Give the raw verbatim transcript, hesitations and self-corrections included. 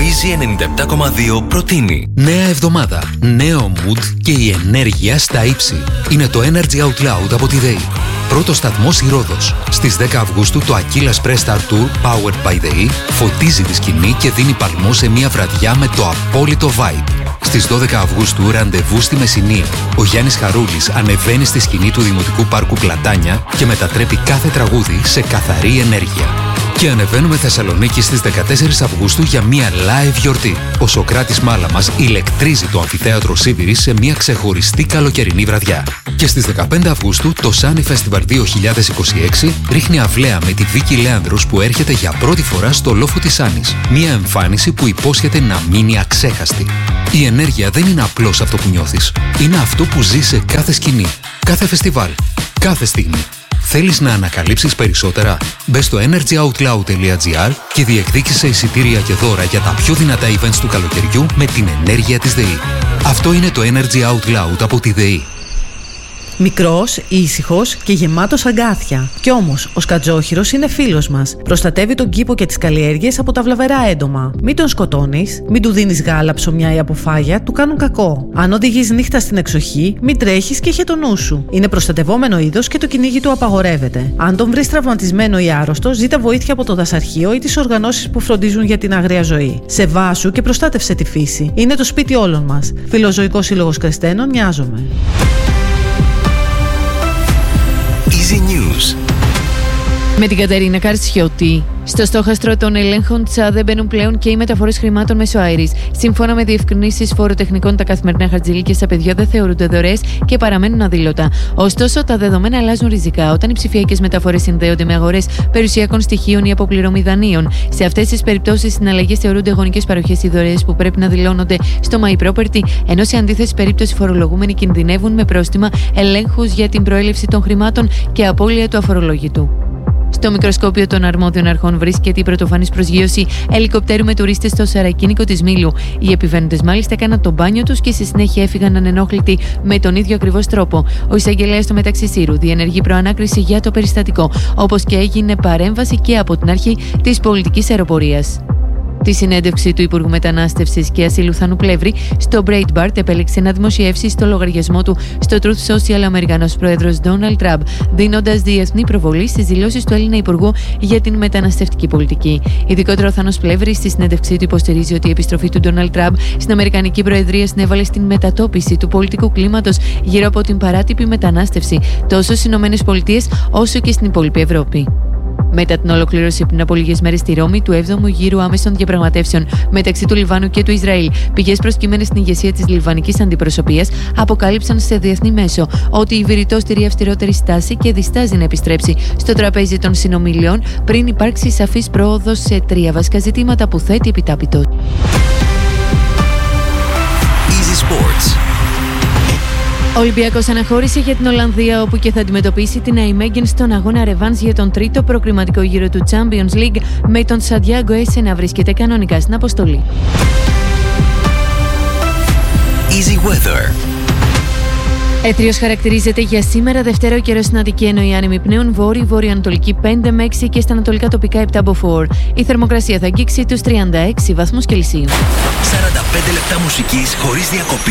Easy ενενήντα επτά κόμμα δύο προτείνει. Νέα εβδομάδα, νέο mood και η ενέργεια στα ύψη. Είναι το Energy Out Loud από τη ΔΕΗ. Πρώτο σταθμός η Ρόδος. Στις δέκα Αυγούστου το Aquila Press Star Tour Powered by ΔΕΗ φωτίζει τη σκηνή και δίνει παλμό σε μια βραδιά με το απόλυτο vibe. Στις δώδεκα Αυγούστου ραντεβού στη Μεσσηνία. Ο Γιάννης Χαρούλης ανεβαίνει στη σκηνή του Δημοτικού Πάρκου Πλατάνια και μετατρέπει κάθε τραγούδι σε καθαρή ενέργεια. Και ανεβαίνουμε Θεσσαλονίκη στις δεκατέσσερις Αυγούστου για μια live γιορτή. Ο Σωκράτης Μάλαμας ηλεκτρίζει το αμφιθέατρο Σίβηρης σε μια ξεχωριστή καλοκαιρινή βραδιά. Και στις δεκαπέντε Αυγούστου το Sunny Festival δύο χιλιάδες είκοσι έξι ρίχνει αυλαία με τη Βίκη Λέανδρος που έρχεται για πρώτη φορά στο λόφο της Άνης. Μια εμφάνιση που υπόσχεται να μείνει αξέχαστη. Η ενέργεια δεν είναι απλώς αυτό που νιώθεις. Είναι αυτό που ζεις σε κάθε σκηνή, κάθε φεστιβάλ, κάθε στιγμή. Θέλεις να ανακαλύψεις περισσότερα? Μπες στο energyoutloud τελεία gr και διεκδίκησε εισιτήρια και δώρα για τα πιο δυνατά events του καλοκαιριού με την ενέργεια της ΔΕΗ. Αυτό είναι το Energy Out Loud από τη ΔΕΗ. Μικρός, ήσυχος και γεμάτος αγκάθια. Κι όμως, ο σκατζόχυρος είναι φίλος μας. Προστατεύει τον κήπο και τις καλλιέργειες από τα βλαβερά έντομα. Μην τον σκοτώνεις, μην του δίνεις γάλα, ψωμιά ή αποφάγια, του κάνουν κακό. Αν οδηγείς νύχτα στην εξοχή, μην τρέχεις και είχε το νου σου. Είναι προστατευόμενο είδος και το κυνήγι του απαγορεύεται. Αν τον βρεις τραυματισμένο ή άρρωστο, ζήτα βοήθεια από το δασαρχείο ή τις οργανώσεις που φροντίζουν για την αγρία ζωή. Σεβάσου και προστάτευσε τη φύση. Είναι το σπίτι όλων μας. Φιλοζωικός Σύλλογος Κρεστένων, νοιάζομαι. Easy News. Με την Κατερίνα Καρσιώτη. Στο στόχαστρο των ελέγχων ΤΣΑ δεν μπαίνουν πλέον και οι μεταφορές χρημάτων μέσω Άιρις. Σύμφωνα με διευκρινήσεις φοροτεχνικών, τα καθημερινά χαρτζηλίκια στα παιδιά δεν θεωρούνται δωρεές και παραμένουν αδήλωτα. Ωστόσο, τα δεδομένα αλλάζουν ριζικά όταν οι ψηφιακές μεταφορές συνδέονται με αγορές περιουσιακών στοιχείων ή αποπληρωμή δανείων. Σε αυτές τις περιπτώσεις, οι συναλλαγές θεωρούνται γονικές παροχές ή δωρεές που πρέπει να δηλώνονται στο My Property, ενώ σε αντίθεση περίπτωση φορολογούμενοι κινδυνεύουν με πρόστιμα, ελέγχους για την προέλευση των χρημάτων και απώλεια του αφορολόγητου. Στο μικροσκόπιο των αρμόδιων αρχών βρίσκεται η πρωτοφανής προσγείωση ελικοπτέρου με τουρίστες στο σαρακίνικο της Μήλου. Οι επιβαίνοντες μάλιστα έκαναν το μπάνιο τους και στη συνέχεια έφυγαν ανενόχλητοι με τον ίδιο ακριβώς τρόπο. Ο εισαγγελέας στο μεταξύ Σύρου διενεργεί προανάκριση για το περιστατικό, όπως και έγινε παρέμβαση και από την αρχή της πολιτικής αεροπορίας. Τη συνέντευξη του Υπουργού Μετανάστευσης και Ασύλου Θανού Πλεύρη στο Breitbart επέλεξε να δημοσιεύσει στο λογαριασμό του στο Truth Social ο Αμερικανός πρόεδρος Donald Trump, δίνοντας διεθνή προβολή στις δηλώσεις του Έλληνα Υπουργού για την μεταναστευτική πολιτική. Ειδικότερα, ο Θανός Πλεύρης στη συνέντευξή του υποστηρίζει ότι η επιστροφή του Donald Trump στην Αμερικανική Προεδρία συνέβαλε στην μετατόπιση του πολιτικού κλίματος γύρω από την παράτυπη μετανάστευση τόσο στις ΗΠΑ όσο και στην υπόλοιπη Ευρώπη. Μετά την ολοκλήρωση πριν από λίγες μέρες στη Ρώμη του έβδομου γύρου άμεσων διαπραγματεύσεων μεταξύ του Λιβάνου και του Ισραήλ, πηγές προσκύμενες στην ηγεσία της λιβανικής αντιπροσωπείας αποκάλυψαν σε διεθνή μέσο ότι η Βηρητός τηρεί αυστηρότερη στάση και διστάζει να επιστρέψει στο τραπέζι των συνομιλιών πριν υπάρξει σαφής πρόοδος σε τρία βασικά ζητήματα που θέτει επιτάπητος. Easy Sports. Ο Ολυμπιακός αναχώρησε για την Ολλανδία, όπου και θα αντιμετωπίσει την Αϊμέγεν στον αγώνα ρεβάνς για τον τρίτο προκριματικό γύρο του Champions League, με τον Σαντιάγκο Έσε να βρίσκεται κανονικά στην αποστολή. Easy Weather. Έθριος χαρακτηρίζεται για σήμερα Δευτέρα ο καιρός στην Αττική, ενώ οι άνεμοι πνέουν βόρειο-βορειοανατολική πέντε με έξι και στα ανατολικά τοπικά επτά από φορ. Η θερμοκρασία θα αγγίξει τους τριάντα έξι βαθμούς Κελσίου. σαράντα πέντε λεπτά μουσικής χωρίς διακοπή.